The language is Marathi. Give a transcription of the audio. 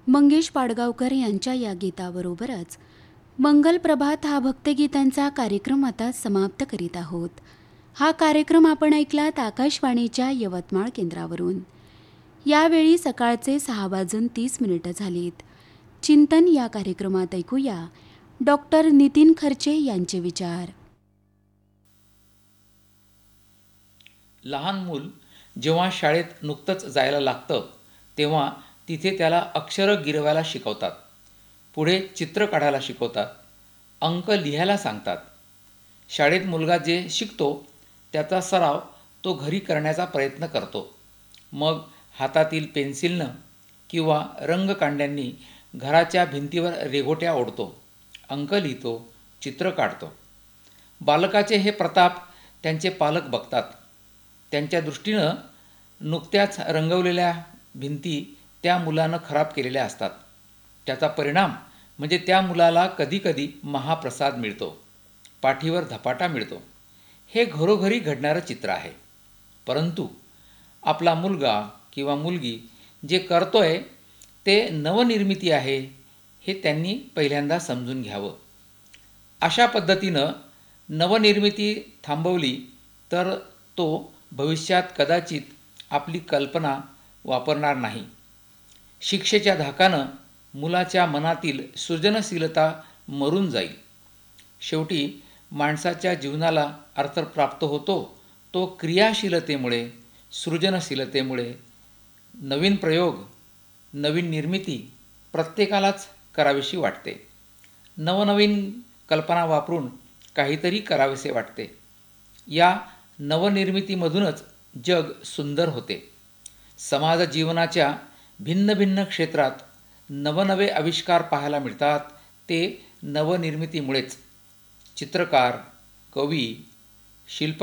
मंगेश पाडगावकर यांच्या या गीताबरोबरच मंगल प्रभात हा भक्तिगीतांचा कार्यक्रम आता समाप्त करीत आहोत. हा कार्यक्रम आपण ऐकलात आकाशवाणीच्या यवतमाळ केंद्रावरून. यावेळी सकाळचे 6:30 झालीत. चिंतन या कार्यक्रमात ऐकूया डॉक्टर नितीन खर्चे यांचे विचार. लहान मूल जेव्हा शाळेत नुकतंच जायला लागतं तेव्हा तिथे त्याला अक्षरं गिरवायला शिकवतात, पुढे चित्र काढायला शिकवतात, अंक लिहायला सांगतात. शाळेत मुलगा जे शिकतो त्याचा सराव तो घरी करण्याचा प्रयत्न करतो. मग हातातील पेन्सिलनं किंवा रंगकांड्यांनी घराच्या भिंतीवर रेघोट्या ओढतो, अंक लिहितो, चित्र काढतो. बालकाचे हे प्रताप त्यांचे पालक बघतात. त्यांच्या दृष्टीनं नुकत्याच रंगवलेल्या भिंती त्या मुलानं खराब केलेल्या असतात. त्याचा परिणाम म्हणजे त्या मुलाला कधीकधी महाप्रसाद मिळतो, पाठीवर धपाटा मिळतो. हे घरोघरी घडणारं चित्र आहे. परंतु आपला मुलगा किंवा मुलगी जे करतोय ते नवनिर्मिती आहे हे त्यांनी पहिल्यांदा समजून घ्यावं. अशा पद्धतीनं नवनिर्मिती थांबवली तर तो भविष्यात कदाचित आपली कल्पना वापरणार नाही. शिक्षेच्या धाकानं मुलाच्या मनातील सृजनशीलता मरून जाईल. शेवटी माणसाच्या जीवनाला अर्थ प्राप्त होतो तो क्रियाशीलतेमुळे, सृजनशीलतेमुळे. नवीन प्रयोग, नवीन निर्मिती प्रत्येकालाच करावीशी वाटते. नवनवीन कल्पना वापरून काहीतरी करावेसे वाटते. या नवनिर्मितीमधूनच जग सुंदर होते. समाज जीवनाच्या भिन्न भिन्न क्षेत्रात नवनवे आविष्कार पाहायला मिळतात ते नवनिर्मितीमुळेच. चित्रकार, कवी, शिल्प